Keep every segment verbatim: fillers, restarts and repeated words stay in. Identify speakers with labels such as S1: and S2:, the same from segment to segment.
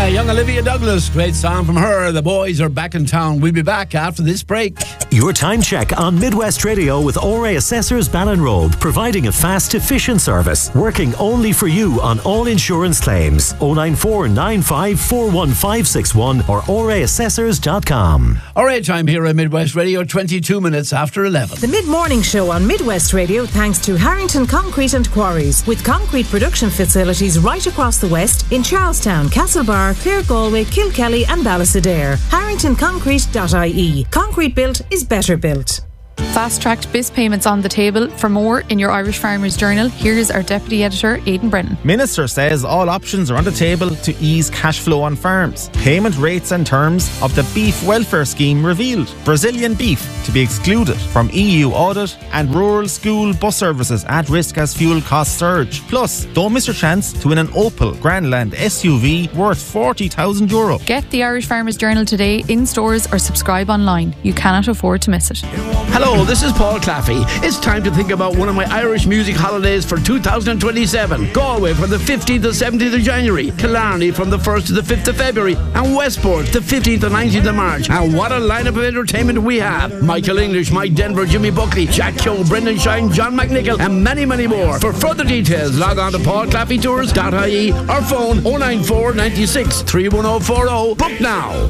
S1: Yeah, young Olivia Douglas. Great song from her. The boys are back in town. We'll be back after this break.
S2: Your time check on Midwest Radio with O R A Assessors Ballinrobe, providing a fast, efficient service, working only for you on all insurance claims. oh nine four nine five four one five six one or O R A assessors dot com.
S1: All right, time here at Midwest Radio, twenty-two minutes after eleven.
S3: The mid-morning show on Midwest Radio thanks to Harrington Concrete and Quarries, with concrete production facilities right across the west in Charlestown, Castlebar, Clare Galway, Kilkelly and Ballisadair. harrington concrete dot I E. Concrete built is better built.
S4: Fast-tracked B I S payments on the table. For more in your Irish Farmers Journal, here's our Deputy Editor, Aidan Brennan.
S5: Minister says all options are on the table to ease cash flow on farms. Payment rates and terms of the Beef Welfare Scheme revealed. Brazilian beef to be excluded from E U audit, and rural school bus services at risk as fuel costs surge. Plus, don't miss your chance to win an Opel Grandland S U V worth forty thousand euro.
S4: Get the Irish Farmers Journal today in stores or subscribe online. You cannot afford to miss it.
S1: Hello, this is Paul Claffey. It's time to think about one of my Irish music holidays for two thousand twenty-seven. Galway from the fifteenth to seventeenth of January, Killarney from the first to the fifth of February, and Westport the fifteenth to nineteenth of March. And what a lineup of entertainment we have. Michael English, Mike Denver, Jimmy Buckley, Jack Keogh, Brendan Shine, John McNichol, and many, many more. For further details, log on to paul claffey tours dot I E or phone oh nine four nine six three one oh four oh. Book now.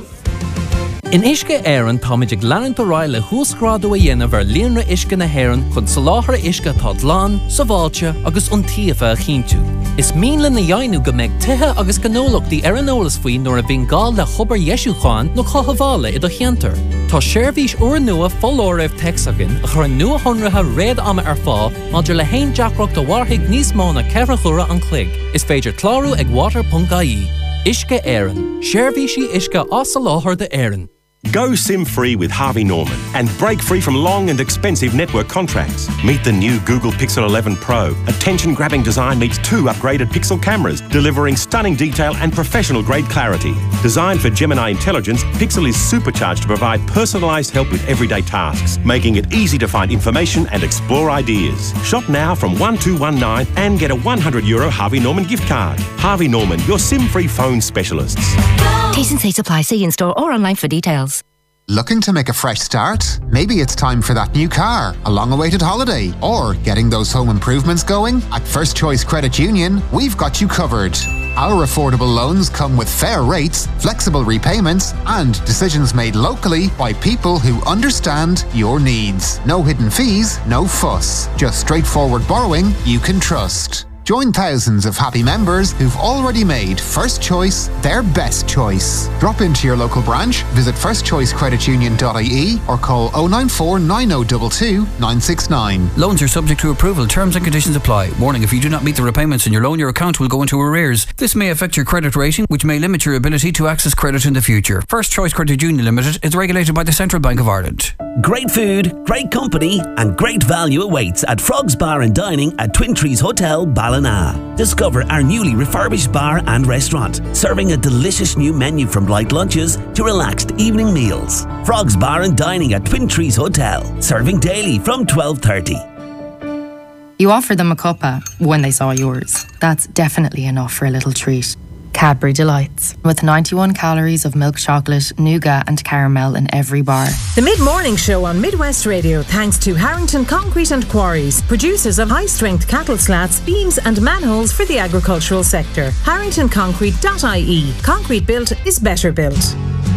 S6: In Ishka Éireann táiméid glann do ráile húsgrád a dhéanamh ar líonra Ishka na hÉireann chun soláthar Ishka tá dlán, saváilte agus iontaofa a chinntiú. Is míle na dhéanú go mbeidh tithe agus gnólachtaí ar an eolas faoin nuair a bhíonn gál le chobar Ieisúcháin nó chothabhála i do cheantar. Tá seirbhís uair nua follóireamh texagan a chur nua honratha réad ama ar fá maidir le haon deacracht do mharthaigh níos mó na ceithre chura an chloig. Is féidir clárú ag water dot I E. Ishka Éireann. Seirbhísí Ishka as soláthar de Éireann.
S7: Go SIM-free with Harvey Norman and break free from long and expensive network contracts. Meet the new Google Pixel eleven Pro. Attention-grabbing design meets two upgraded Pixel cameras, delivering stunning detail and professional-grade clarity. Designed for Gemini Intelligence, Pixel is supercharged to provide personalised help with everyday tasks, making it easy to find information and explore ideas. Shop now from one two one nine and get a one hundred euro Harvey Norman gift card. Harvey Norman, your SIM-free phone specialists.
S8: T's and C's apply. See in-store or online for details.
S9: Looking to make a fresh start? Maybe it's time for that new car, a long-awaited holiday, or getting those home improvements going? At First Choice Credit Union, we've got you covered. Our affordable loans come with fair rates, flexible repayments, and decisions made locally by people who understand your needs. No hidden fees, no fuss. Just straightforward borrowing you can trust. Join thousands of happy members who've already made First Choice their best choice. Drop into your local branch, visit first choice credit union dot I E or call oh nine four nine oh two two nine six nine.
S10: Loans are subject to approval. Terms and conditions apply. Warning, if you do not meet the repayments in your loan, your account will go into arrears. This may affect your credit rating, which may limit your ability to access credit in the future. First Choice Credit Union Limited is regulated by the Central Bank of Ireland.
S11: Great food, great company and great value awaits at Frogs Bar and Dining at Twin Trees Hotel, Ballina. Discover our newly refurbished bar and restaurant, serving a delicious new menu from light lunches to relaxed evening meals. Frogs Bar and Dining at Twin Trees Hotel, serving daily from twelve thirty.
S12: You offered them a cuppa when they saw yours. That's definitely enough for a little treat. Cadbury Delights, with ninety-one calories of milk chocolate, nougat and caramel in every bar.
S3: The mid-morning show on Midwest Radio thanks to Harrington Concrete and Quarries, producers of high-strength cattle slats, beams and manholes for the agricultural sector. harrington concrete dot I E. Concrete built is better built.